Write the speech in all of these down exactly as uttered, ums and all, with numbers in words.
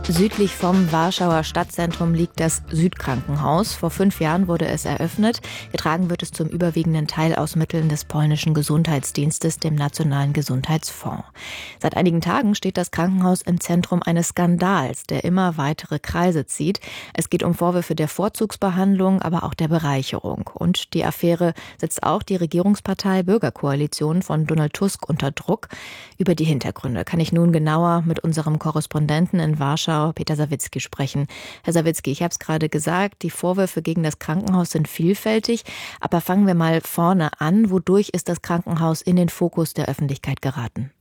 Südlich vom Warschauer Stadtzentrum liegt das Südkrankenhaus. Vor fünf Jahren wurde es eröffnet. Getragen wird es zum überwiegenden Teil aus Mitteln des polnischen Gesundheitsdienstes, dem Nationalen Gesundheitsfonds. Seit einigen Tagen steht das Krankenhaus im Zentrum eines Skandals, der immer weitere Kreise zieht. Es geht um Vorwürfe der Vorzugsbehandlung, aber auch der Bereicherung. Und die Affäre setzt auch die Regierungspartei Bürgerkoalition von Donald Tusk unter Druck. Über die Hintergründe kann ich nun genauer mit unserem Korrespondenten in Warschau, Peter Sawicki, sprechen. Herr Sawicki, ich habe es gerade gesagt, die Vorwürfe gegen das Krankenhaus sind vielfältig. Aber fangen wir mal vorne an. Wodurch ist das Krankenhaus in den Fokus der Öffentlichkeit geraten?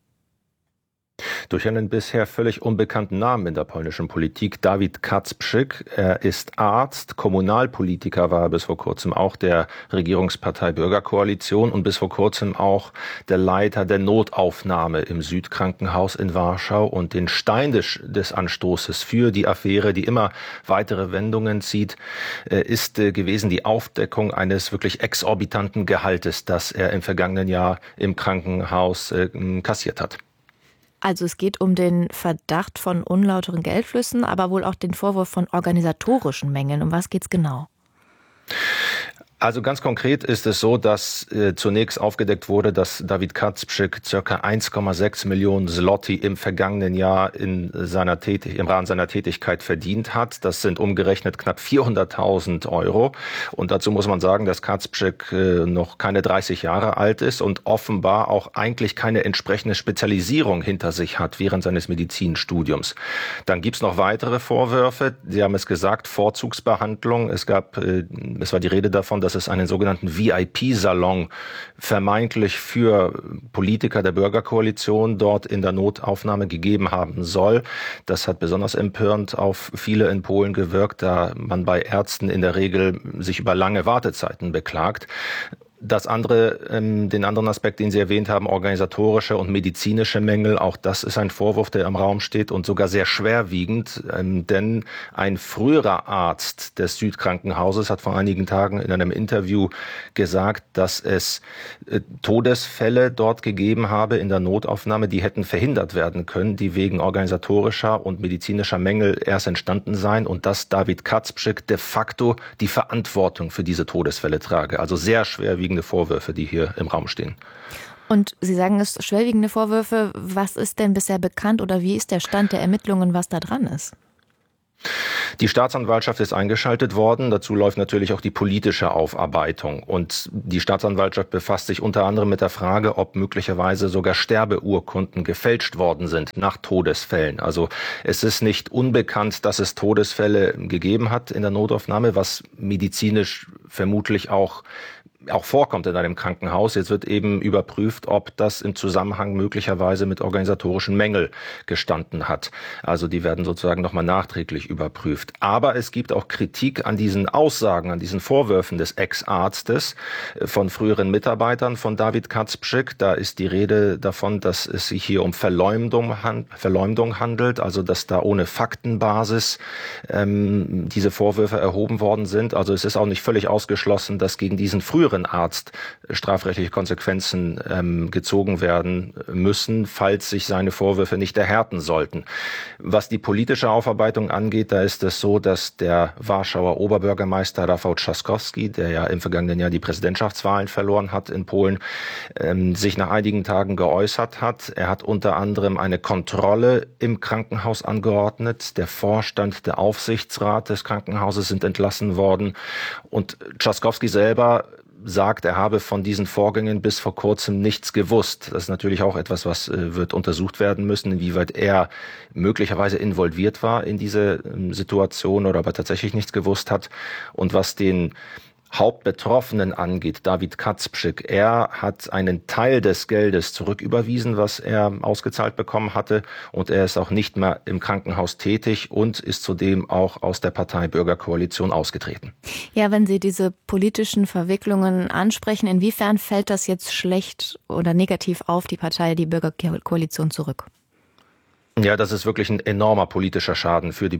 Durch einen bisher völlig unbekannten Namen in der polnischen Politik, Dawid Kacprzyk. Er ist Arzt, Kommunalpolitiker war er bis vor kurzem auch der Regierungspartei Bürgerkoalition und bis vor kurzem auch der Leiter der Notaufnahme im Südkrankenhaus in Warschau. Und den Stein des, des Anstoßes für die Affäre, die immer weitere Wendungen zieht, ist gewesen die Aufdeckung eines wirklich exorbitanten Gehaltes, das er im vergangenen Jahr im Krankenhaus kassiert hat. Also es geht um den Verdacht von unlauteren Geldflüssen, aber wohl auch den Vorwurf von organisatorischen Mängeln. Um was geht's genau? Also ganz konkret ist es so, dass äh, zunächst aufgedeckt wurde, dass Dawid Kacprzyk circa eins Komma sechs Millionen Zloty im vergangenen Jahr in seiner Tätig im Rahmen seiner Tätigkeit verdient hat. Das sind umgerechnet knapp vierhunderttausend Euro. Und dazu muss man sagen, dass Kacprzyk äh, noch keine dreißig Jahre alt ist und offenbar auch eigentlich keine entsprechende Spezialisierung hinter sich hat während seines Medizinstudiums. Dann gibt's noch weitere Vorwürfe. Sie haben es gesagt, Vorzugsbehandlung. Es gab, äh, es war die Rede davon, dass dass es einen sogenannten V I P-Salon vermeintlich für Politiker der Bürgerkoalition dort in der Notaufnahme gegeben haben soll. Das hat besonders empörend auf viele in Polen gewirkt, da man bei Ärzten in der Regel sich über lange Wartezeiten beklagt. Das andere, ähm, den anderen Aspekt, den Sie erwähnt haben, organisatorische und medizinische Mängel, auch das ist ein Vorwurf, der im Raum steht und sogar sehr schwerwiegend, ähm, denn ein früherer Arzt des Südkrankenhauses hat vor einigen Tagen in einem Interview gesagt, dass es äh, Todesfälle dort gegeben habe in der Notaufnahme, die hätten verhindert werden können, die wegen organisatorischer und medizinischer Mängel erst entstanden seien und dass Dawid Kacprzyk de facto die Verantwortung für diese Todesfälle trage. Also sehr schwerwiegend Vorwürfe, die hier im Raum stehen. Und Sie sagen, es schwerwiegende Vorwürfe. Was ist denn bisher bekannt oder wie ist der Stand der Ermittlungen, was da dran ist? Die Staatsanwaltschaft ist eingeschaltet worden. Dazu läuft natürlich auch die politische Aufarbeitung. Und die Staatsanwaltschaft befasst sich unter anderem mit der Frage, ob möglicherweise sogar Sterbeurkunden gefälscht worden sind nach Todesfällen. Also es ist nicht unbekannt, dass es Todesfälle gegeben hat in der Notaufnahme, was medizinisch vermutlich auch auch vorkommt in einem Krankenhaus. Jetzt wird eben überprüft, ob das im Zusammenhang möglicherweise mit organisatorischen Mängeln gestanden hat. Also die werden sozusagen nochmal nachträglich überprüft. Aber es gibt auch Kritik an diesen Aussagen, an diesen Vorwürfen des Ex-Arztes von früheren Mitarbeitern von Dawid Kacprzyk. Da ist die Rede davon, dass es sich hier um Verleumdung, Verleumdung handelt, also dass da ohne Faktenbasis ähm, diese Vorwürfe erhoben worden sind. Also es ist auch nicht völlig ausgeschlossen, dass gegen diesen früheren Arzt strafrechtliche Konsequenzen ähm, gezogen werden müssen, falls sich seine Vorwürfe nicht erhärten sollten. Was die politische Aufarbeitung angeht, da ist es so, dass der Warschauer Oberbürgermeister Rafał Trzaskowski, der ja im vergangenen Jahr die Präsidentschaftswahlen verloren hat in Polen, ähm, sich nach einigen Tagen geäußert hat. Er hat unter anderem eine Kontrolle im Krankenhaus angeordnet. Der Vorstand, der Aufsichtsrat des Krankenhauses sind entlassen worden. Und Trzaskowski selber sagt, er habe von diesen Vorgängen bis vor kurzem nichts gewusst. Das ist natürlich auch etwas, was äh, wird untersucht werden müssen, inwieweit er möglicherweise involviert war in diese ähm, Situation oder aber tatsächlich nichts gewusst hat. Und was den Hauptbetroffenen angeht, Dawid Kacprzyk, er hat einen Teil des Geldes zurücküberwiesen, was er ausgezahlt bekommen hatte, und er ist auch nicht mehr im Krankenhaus tätig und ist zudem auch aus der Partei Bürgerkoalition ausgetreten. Ja, wenn Sie diese politischen Verwicklungen ansprechen, inwiefern fällt das jetzt schlecht oder negativ auf die Partei, die Bürgerkoalition zurück? Ja, das ist wirklich ein enormer politischer Schaden für die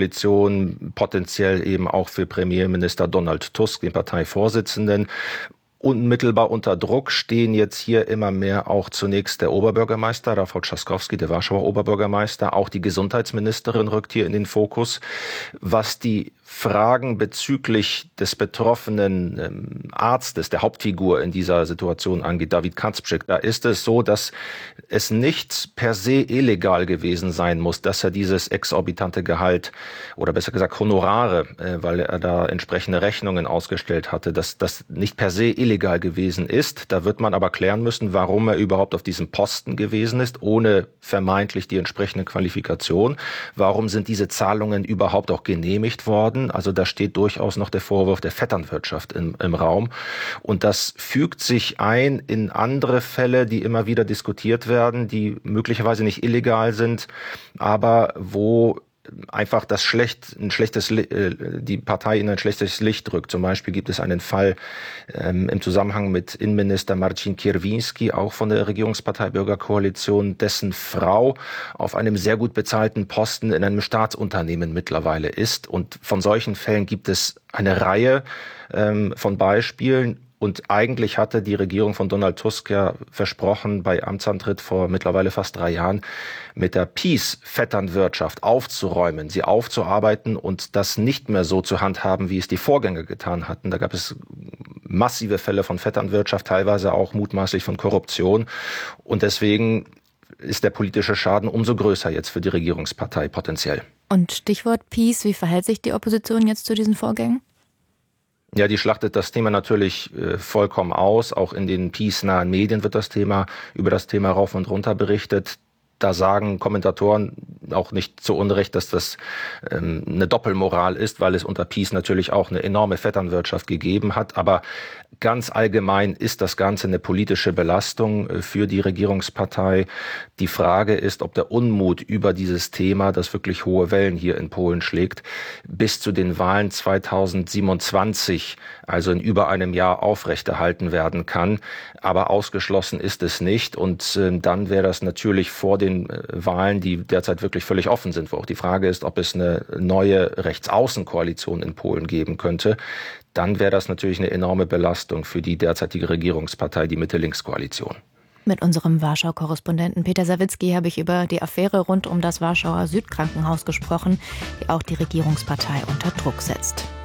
Bürgerkoalition, potenziell eben auch für Premierminister Donald Tusk, den Parteivorsitzenden. Unmittelbar unter Druck stehen jetzt hier immer mehr auch zunächst der Oberbürgermeister, Rafał Trzaskowski, der Warschauer Oberbürgermeister. Auch die Gesundheitsministerin rückt hier in den Fokus. Was die Fragen bezüglich des betroffenen ähm, Arztes, der Hauptfigur in dieser Situation angeht, David Kacprzyk, da ist es so, dass es nicht per se illegal gewesen sein muss, dass er dieses exorbitante Gehalt oder besser gesagt Honorare, äh, weil er da entsprechende Rechnungen ausgestellt hatte, dass das nicht per se illegal gewesen ist. Da wird man aber klären müssen, warum er überhaupt auf diesem Posten gewesen ist, ohne vermeintlich die entsprechende Qualifikation. Warum sind diese Zahlungen überhaupt auch genehmigt worden? Also da steht durchaus noch der Vorwurf der Vetternwirtschaft im, im Raum. Und das fügt sich ein in andere Fälle, die immer wieder diskutiert werden, die möglicherweise nicht illegal sind, aber wo einfach das schlecht, ein schlechtes, die Partei in ein schlechtes Licht rückt. Zum Beispiel gibt es einen Fall ähm, im Zusammenhang mit Innenminister Marcin Kierwiński, auch von der Regierungspartei Bürgerkoalition, dessen Frau auf einem sehr gut bezahlten Posten in einem Staatsunternehmen mittlerweile ist. Und von solchen Fällen gibt es eine Reihe ähm, von Beispielen. Und eigentlich hatte die Regierung von Donald Tusk ja versprochen, bei Amtsantritt vor mittlerweile fast drei Jahren mit der Peace-Vetternwirtschaft aufzuräumen, sie aufzuarbeiten und das nicht mehr so zu handhaben, wie es die Vorgänger getan hatten. Da gab es massive Fälle von Vetternwirtschaft, teilweise auch mutmaßlich von Korruption. Und deswegen ist der politische Schaden umso größer jetzt für die Regierungspartei potenziell. Und Stichwort Peace, wie verhält sich die Opposition jetzt zu diesen Vorgängen? Ja, die schlachtet das Thema natürlich äh, vollkommen aus. Auch in den peace-nahen Medien wird das Thema, über das Thema rauf und runter berichtet. Da sagen Kommentatoren auch nicht zu Unrecht, dass das ähm, eine Doppelmoral ist, weil es unter Peace natürlich auch eine enorme Vetternwirtschaft gegeben hat. Aber ganz allgemein ist das Ganze eine politische Belastung äh, für die Regierungspartei. Die Frage ist, ob der Unmut über dieses Thema, das wirklich hohe Wellen hier in Polen schlägt, bis zu den Wahlen zweitausendsiebenundzwanzig, also in über einem Jahr, aufrechterhalten werden kann. Aber ausgeschlossen ist es nicht. Und äh, dann wäre das natürlich vor den den Wahlen, die derzeit wirklich völlig offen sind, wo auch die Frage ist, ob es eine neue Rechtsaußenkoalition in Polen geben könnte, dann wäre das natürlich eine enorme Belastung für die derzeitige Regierungspartei, die Mitte-Links-Koalition. Mit unserem Warschau-Korrespondenten Peter Sawicki habe ich über die Affäre rund um das Warschauer Südkrankenhaus gesprochen, die auch die Regierungspartei unter Druck setzt.